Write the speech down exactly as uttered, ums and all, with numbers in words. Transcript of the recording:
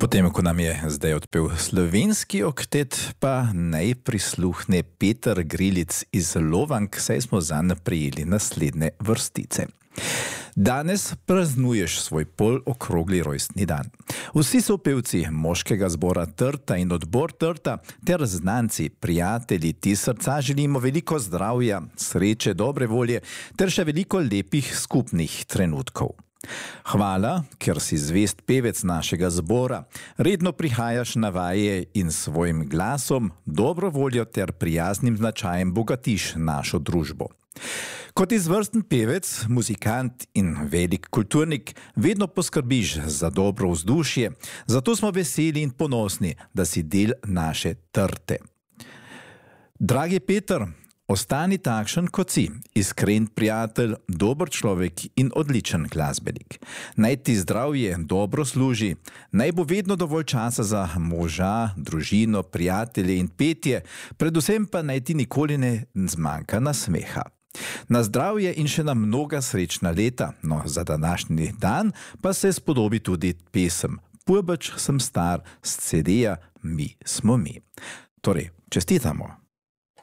Potem, ko nam je zdaj odpel slovenski oktet, pa naj prisluhne Peter Grilic iz Lovank, saj smo zanj prijeli naslednje vrstice. Danes praznuješ svoj pol okrogli rojstni dan. Vsi so pevci moškega zbora Trta in odbor Trta ter znanci, prijatelji ti srca želimo veliko zdravja, sreče, dobre volje ter še veliko lepih skupnih trenutkov. Hvala, ker si zvest pevec našega zbora, redno prihajaš na vaje in s svojim glasom, dobro voljo ter prijaznim značajem bogatiš našo družbo. Kot izvrsten pevec, muzikant in velik kulturnik vedno poskrbiš za dobro vzdušje, zato smo veseli in ponosni, da si del naše Trte. Dragi Peter, ostani takšen kot si, iskren prijatelj, dober človek in odličen glasbenik. Naj ti zdravje dobro služi, naj bo vedno dovolj časa za moža, družino, prijatelje in petje, predvsem pa naj ti nikoli ne zmanjka nasmeha. Na zdravje in še na mnoga srečna leta, no za današnji dan pa se spodobi tudi pesem Purbač sem star, s ce de-ja Mi smo mi. Torej, čestitamo.